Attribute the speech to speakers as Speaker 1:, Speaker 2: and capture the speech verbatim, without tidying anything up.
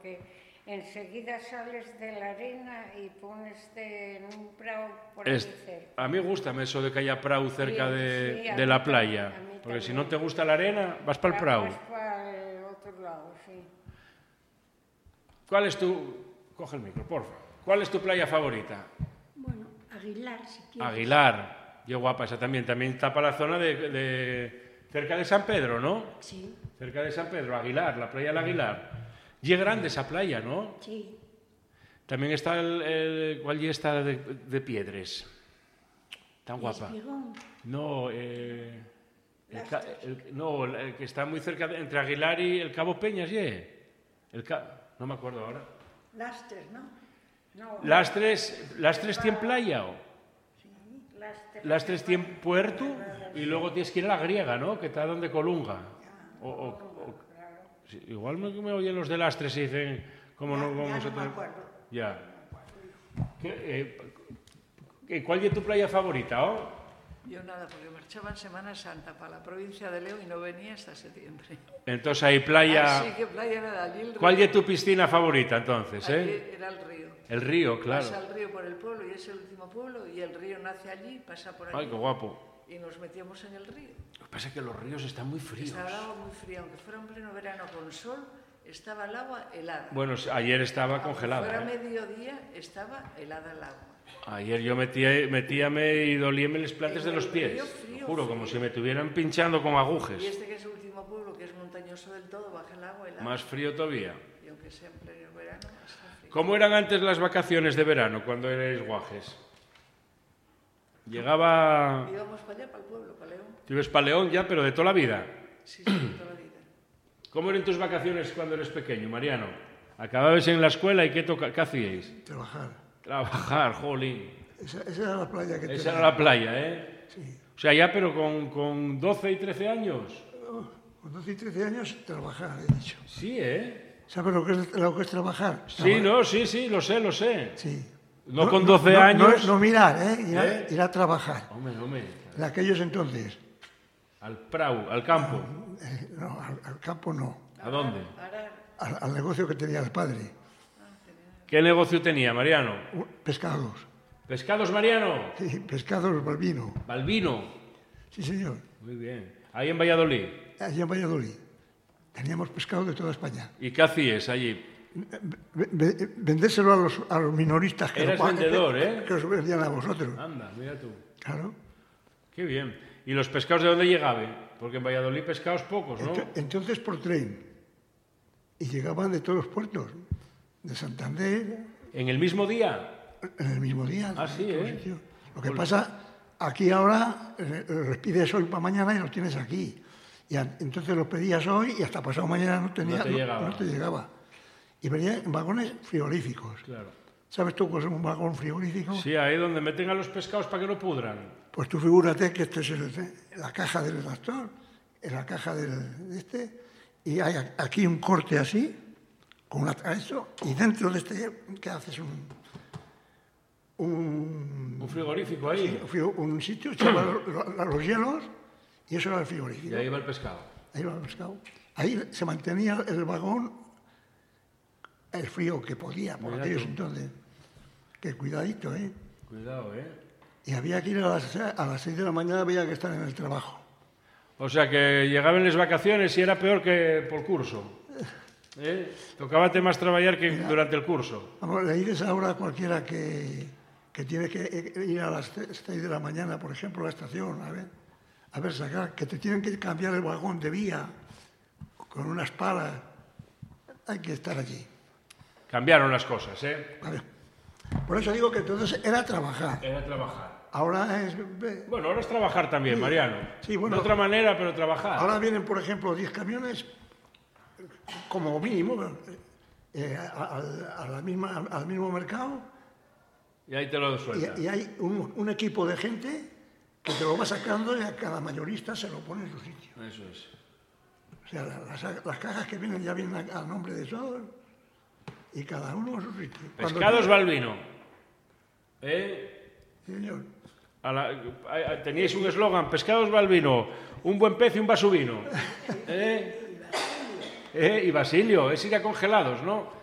Speaker 1: porque enseguida sales de la arena y poneste en un prado por ahí cerca.
Speaker 2: A mí gusta eso de que haya prado cerca
Speaker 1: Sí,
Speaker 2: de,
Speaker 1: sí, a
Speaker 2: de
Speaker 1: mí
Speaker 2: la
Speaker 1: también,
Speaker 2: playa,
Speaker 1: a mí
Speaker 2: porque si
Speaker 1: también.
Speaker 2: no te gusta la arena, vas para el prado.
Speaker 1: Vas para el otro lado, sí.
Speaker 2: ¿Cuál es tu... Coge el micro, por favor. ¿Cuál es tu playa favorita?
Speaker 3: Bueno, Aguilar, si quieres.
Speaker 2: Aguilar. Qué guapa esa también. También tapa la zona de, de... cerca de San Pedro, ¿no?
Speaker 3: Sí.
Speaker 2: Cerca de San Pedro, Aguilar, la playa del Aguilar. Y es grande esa playa, ¿no?
Speaker 3: Sí.
Speaker 2: También está el... el ¿cuál ya está de, de Piedres? Tan guapa.
Speaker 3: Espigón.
Speaker 2: No, eh... El, el, no, el que está muy cerca, de, entre Aguilar y el Cabo Peñas, ¿ye? El ca... No me acuerdo ahora.
Speaker 3: Lastres, ¿no?
Speaker 1: No,
Speaker 2: ¿Lastres, Lastres tiene playa o...?
Speaker 3: Sí.
Speaker 1: Lastres,
Speaker 2: Lastres tiene puerto y luego tienes que ir a la griega, ¿no? Que está donde Colunga. O, o, o... Sí, igual me, me oyen los de Lastres y dicen... ¿Cómo
Speaker 3: ya,
Speaker 2: no vamos
Speaker 3: ya
Speaker 2: a
Speaker 3: no
Speaker 2: tener...?
Speaker 3: me acuerdo.
Speaker 2: Ya. ¿Qué, eh, ¿Cuál es tu playa favorita, oh?
Speaker 4: Yo nada, porque marchaba en Semana Santa para la provincia de León y no venía hasta septiembre.
Speaker 2: Entonces hay playa...
Speaker 4: Así que playa nada, allí el río.
Speaker 2: ¿Cuál es tu piscina favorita, entonces,
Speaker 4: Allí
Speaker 2: eh?
Speaker 4: era el río.
Speaker 2: El río, claro.
Speaker 4: Pasa el río por el pueblo y es el último pueblo y el río nace allí, pasa por allí.
Speaker 2: Ay, qué guapo.
Speaker 4: Y nos metíamos en el río.
Speaker 2: Lo que pasa es que los ríos están muy fríos.
Speaker 4: Estaba el agua muy fría, aunque fuera en pleno verano con sol, estaba el agua helada.
Speaker 2: Bueno, ayer estaba congelada.
Speaker 4: Aunque fuera
Speaker 2: ¿eh?
Speaker 4: mediodía, estaba helada el agua.
Speaker 2: Ayer yo metía, metíame y dolíame los plantes de los pies.
Speaker 4: Frío, frío,
Speaker 2: Juro,
Speaker 4: frío.
Speaker 2: como si me estuvieran pinchando con agujes.
Speaker 4: Y este que es el último pueblo, que es montañoso del todo, baja el agua helada.
Speaker 2: Más frío todavía.
Speaker 4: Y aunque sea en pleno verano, está frío.
Speaker 2: ¿Cómo eran antes las vacaciones de verano, cuando erais guajes? Llegaba...
Speaker 4: Íbamos para allá, para el pueblo, para León.
Speaker 2: Tú ibas para León ya, pero de toda la vida.
Speaker 4: Sí, sí, toda la vida.
Speaker 2: ¿Cómo eran tus vacaciones cuando eres pequeño, Mariano? ¿Acababais en la escuela y qué, toca... qué hacíais?
Speaker 5: Trabajar.
Speaker 2: Trabajar, jolín.
Speaker 5: Esa, esa era la playa que
Speaker 2: Esa
Speaker 5: tenía.
Speaker 2: era la playa, ¿eh?
Speaker 5: Sí.
Speaker 2: O sea, ya, pero con, con doce y trece años.
Speaker 5: Oh, con doce y trece años, trabajar, he dicho.
Speaker 2: Sí, ¿eh?
Speaker 5: ¿Sabes lo que es, lo que es trabajar?
Speaker 2: Sí,
Speaker 5: Traba-
Speaker 2: no, sí, sí, lo sé, lo sé.
Speaker 5: Sí.
Speaker 2: No con doce
Speaker 5: no,
Speaker 2: años.
Speaker 5: No, no mirar, ¿eh? Ir, a,
Speaker 2: ¿Eh?
Speaker 5: ir a trabajar.
Speaker 2: Hombre, hombre.
Speaker 5: En aquellos entonces.
Speaker 2: Al prau, al campo.
Speaker 5: Eh, no, al, al campo no.
Speaker 2: ¿A dónde?
Speaker 4: Ahora,
Speaker 5: Al, al negocio que tenía el padre.
Speaker 2: ¿Qué negocio tenía, Mariano?
Speaker 5: Uh, Pescados.
Speaker 2: ¿Pescados, Mariano?
Speaker 5: Sí, pescados Balbino.
Speaker 2: Balbino.
Speaker 5: Sí, señor.
Speaker 2: Muy bien. Ahí en Valladolid.
Speaker 5: Allí en Valladolid. Teníamos pescado de toda España.
Speaker 2: ¿Y qué hacías allí?
Speaker 5: V- v- vendérselo a los, a los minoristas que,
Speaker 2: Eras
Speaker 5: lo-
Speaker 2: vendedor,
Speaker 5: que,
Speaker 2: ¿eh?
Speaker 5: que os vendían a vosotros.
Speaker 2: Anda, mira tú.
Speaker 5: Claro.
Speaker 2: Qué bien. ¿Y los pescados de dónde llegaban? Porque en Valladolid pescados pocos, ¿no?
Speaker 5: Ento- Entonces por tren. Y llegaban de todos los puertos. De Santander,
Speaker 2: ¿En el mismo día?
Speaker 5: en el mismo día.
Speaker 2: Ah, sí,
Speaker 5: en todos
Speaker 2: ¿eh?
Speaker 5: sitios. Lo que pasa, aquí ahora eh, los pides hoy para mañana y los tienes aquí. Y a- entonces los pedías hoy y hasta pasado mañana no, tenía,
Speaker 2: No te llegaba.
Speaker 5: no te llegaba. Y venía en vagones frigoríficos.
Speaker 2: Claro.
Speaker 5: ¿Sabes tú qué es un vagón frigorífico?
Speaker 2: Sí, ahí donde meten a los pescados para que no pudran.
Speaker 5: Pues tú figúrate que este es el- la caja del tractor, en la caja del, de este, y hay a- aquí un corte así, con una, eso, y dentro de este, ¿qué haces? Un, un,
Speaker 2: Un frigorífico ahí.
Speaker 5: sí, un, un sitio, echaba lo- lo- los hielos, y eso era el frigorífico.
Speaker 2: Y ahí va el pescado.
Speaker 5: Ahí va el pescado. Ahí se mantenía el vagón, el frío que podía, por
Speaker 2: Mira
Speaker 5: aquellos
Speaker 2: tú.
Speaker 5: entonces. Que cuidadito, ¿eh?
Speaker 2: Cuidado, ¿eh?
Speaker 5: Y había que ir a las, a las seis de la mañana, había que estar en el trabajo.
Speaker 2: O sea, que llegaban las vacaciones y era peor que por curso. ¿Eh? Tocábate más trabajar que durante el curso.
Speaker 5: Vamos, le dices ahora a cualquiera que, que tiene que ir a las seis de la mañana, por ejemplo, a la estación, a ver, a ver, sacar, que te tienen que cambiar el vagón de vía con unas palas. Hay que estar allí.
Speaker 2: Cambiaron las cosas, ¿eh?
Speaker 5: A ver. Por eso digo que entonces era trabajar.
Speaker 2: Era trabajar.
Speaker 5: Ahora es...
Speaker 2: Bueno, ahora es trabajar también, Mariano.
Speaker 5: Sí, bueno.
Speaker 2: De otra manera, pero trabajar.
Speaker 5: Ahora vienen, por ejemplo, diez camiones, como mínimo, eh, a- a- a la misma, al mismo mercado.
Speaker 2: Y ahí te lo suelta.
Speaker 5: Y, y hay un, un equipo de gente que te lo va sacando y a cada mayorista se lo pone en su sitio.
Speaker 2: Eso es.
Speaker 5: O sea, la- las, las cajas que vienen ya vienen a, a nombre de todos y cada uno en su sitio. Cuando
Speaker 2: Pescados
Speaker 5: tú-
Speaker 2: Balbino. ¿Eh?
Speaker 5: Sí, señor.
Speaker 2: A la- a- a- teníais un eslogan, Pescados Balbino, un buen pez y un vaso vino. ¿Eh? ¿Eh? Y Basilio, es ir a congelados, ¿no?